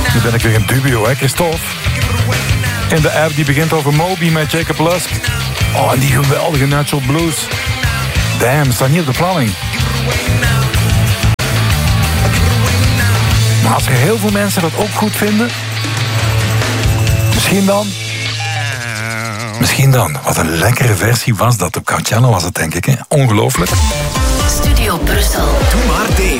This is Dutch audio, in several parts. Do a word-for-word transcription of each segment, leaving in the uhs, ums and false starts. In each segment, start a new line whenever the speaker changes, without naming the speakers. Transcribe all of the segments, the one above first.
Nu ben ik weer in dubio, hè, Christophe? In de app die begint over Moby met Jacob Lusk. Oh, en die geweldige Natural Blues. Damn, staat niet op de planning. Maar als er heel veel mensen dat ook goed vinden... Misschien dan... Misschien dan. Wat een lekkere versie was dat. Op Coachella was het, denk ik. Hè? Ongelooflijk.
Studio Brussel.
Doe maar, Dave.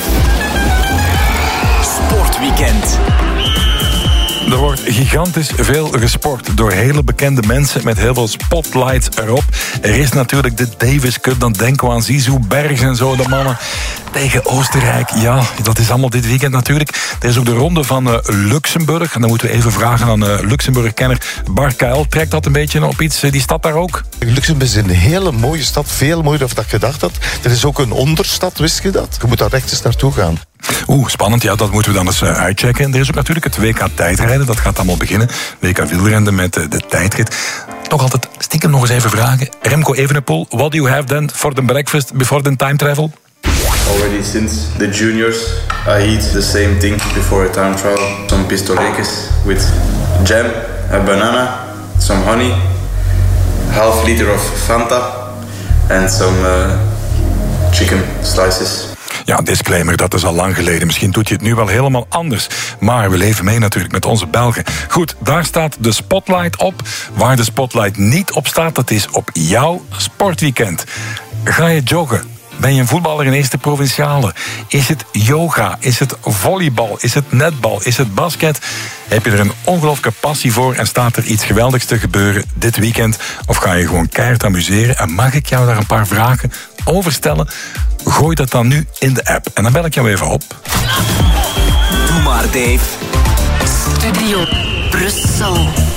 Sportweekend.
Er wordt gigantisch veel gesport door hele bekende mensen met heel veel spotlights erop. Er is natuurlijk de Davis Cup, dan denken we aan Zizou, Bergs en zo, de mannen tegen Oostenrijk. Ja, dat is allemaal dit weekend natuurlijk. Er is ook de ronde van uh, Luxemburg. En dan moeten we even vragen aan uh, Luxemburg-kenner Bart Kuil. Trekt dat een beetje op iets, uh, die stad daar ook?
Luxemburg is een hele mooie stad, veel mooier dan dat ik gedacht had. Er is ook een onderstad, wist je dat? Je moet daar rechtjes naartoe gaan.
Oeh, spannend. Ja, dat moeten we dan eens uh, uitchecken. En er is ook natuurlijk het W K tijdrijden. Dat gaat allemaal beginnen. W K wielrennen met uh, de tijdrit. Toch altijd stiekem nog eens even vragen. Remco Evenepoel, what do you have then for the breakfast before the time travel?
Already since the juniors, I eat the same thing before a time trial. Some pistoleques with jam, a banana, some honey, half liter of Fanta and some uh, chicken slices.
Ja, disclaimer, dat is al lang geleden. Misschien doet je het nu wel helemaal anders. Maar we leven mee natuurlijk met onze Belgen. Goed, daar staat de spotlight op. Waar de spotlight niet op staat, dat is op jouw sportweekend. Ga je joggen? Ben je een voetballer in eerste provinciale? Is het yoga? Is het volleybal? Is het netbal? Is het basket? Heb je er een ongelooflijke passie voor en staat er iets geweldigs te gebeuren dit weekend? Of ga je gewoon keihard amuseren? En mag ik jou daar een paar vragen over stellen? Gooi dat dan nu in de app. En dan bel ik jou even op.
Doe maar, Dave.
Studio Brussel.